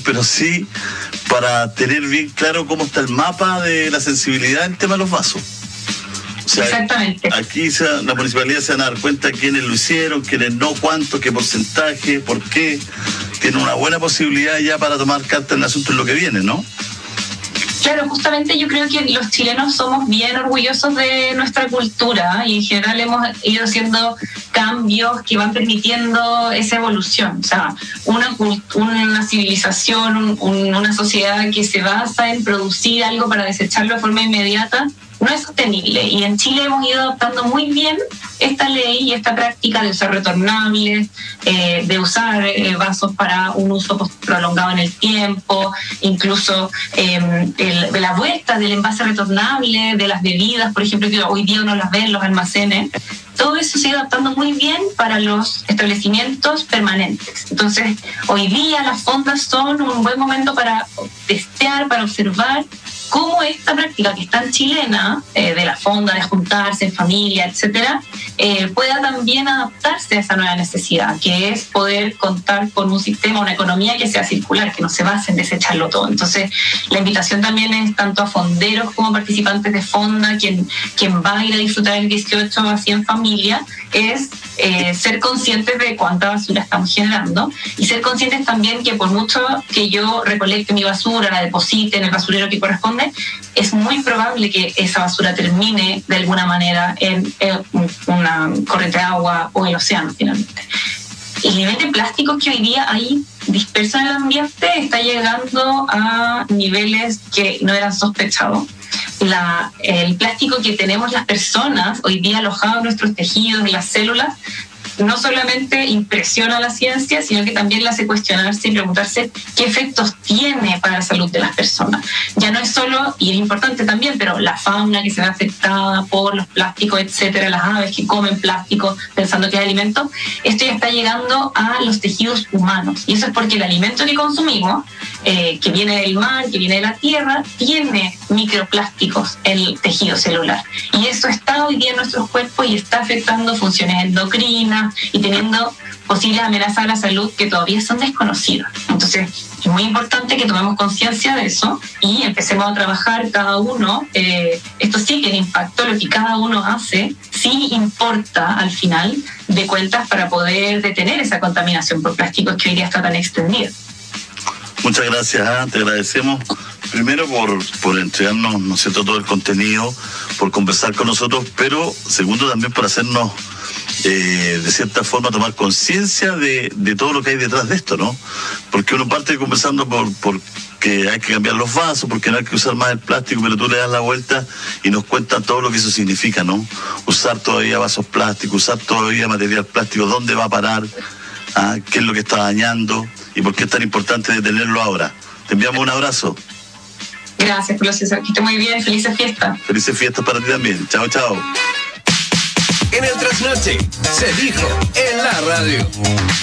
pero sí para tener bien claro cómo está el mapa de la sensibilidad en tema de los vasos. O sea, exactamente. Aquí la municipalidad se van a dar cuenta quiénes lo hicieron, quiénes no, cuánto, qué porcentaje, por qué. Tiene una buena posibilidad ya para tomar cartas en el asunto en lo que viene, ¿no? Claro, justamente yo creo que los chilenos somos bien orgullosos de nuestra cultura y en general hemos ido haciendo cambios que van permitiendo esa evolución. O sea, una civilización, una sociedad que se basa en producir algo para desecharlo de forma inmediata no es sostenible. Y en Chile hemos ido adoptando muy bien esta ley y esta práctica de usar retornables, de usar vasos para un uso prolongado en el tiempo, incluso de la vuelta del envase retornable, de las bebidas, por ejemplo, que hoy día uno las ve en los almacenes. Todo eso se ha ido adaptando muy bien para los establecimientos permanentes. Entonces, hoy día las fondas son un buen momento para testear, para observar cómo esta práctica que es tan chilena, de la fonda, de juntarse en familia, etcétera, pueda también adaptarse a esa nueva necesidad, que es poder contar con un sistema, una economía que sea circular, que no se base en desecharlo todo. Entonces, la invitación también es tanto a fonderos como participantes de fonda, quien va a ir a disfrutar el 18 así en familia, es ser conscientes de cuánta basura estamos generando y ser conscientes también que por mucho que yo recolecte mi basura, la deposite en el basurero que corresponde, es muy probable que esa basura termine de alguna manera en una corriente de agua o el océano finalmente. El nivel de plásticos que hoy día hay disperso en el ambiente está llegando a niveles que no eran sospechados. El plástico que tenemos las personas hoy día alojado en nuestros tejidos, en las células, no solamente impresiona a la ciencia, sino que también la hace cuestionarse y preguntarse qué efectos tiene para la salud de las personas. Ya no es solo, y es importante también, pero la fauna que se ve afectada por los plásticos, etcétera, las aves que comen plástico pensando que es alimento, esto ya está llegando a los tejidos humanos. Y eso es porque el alimento que consumimos, que viene del mar, que viene de la tierra, tiene microplásticos en el tejido celular. Y eso está hoy día en nuestros cuerpos y está afectando funciones endocrinas y teniendo posibles amenazas a la salud que todavía son desconocidas. Entonces, es muy importante que tomemos conciencia de eso y empecemos a trabajar cada uno. Esto sí tiene impacto, lo que cada uno hace sí importa al final de cuentas para poder detener esa contaminación por plásticos que hoy día está tan extendida. Muchas gracias, te agradecemos primero por entregarnos, ¿no es cierto?, todo el contenido, por conversar con nosotros, pero segundo también por hacernos de cierta forma tomar conciencia de todo lo que hay detrás de esto, ¿no? Porque uno parte conversando por que hay que cambiar los vasos, porque no hay que usar más el plástico, pero tú le das la vuelta y nos cuentan todo lo que eso significa, ¿no? Usar todavía vasos plásticos, usar todavía material plástico, ¿dónde va a parar? ¿Qué es lo que está dañando? ¿Y por qué es tan importante detenerlo ahora? Te enviamos un abrazo. Gracias, Julio César. Que esté muy bien. Felices fiestas. Felices fiestas para ti también. Chao, chao. En el Trasnoche se dijo en la radio.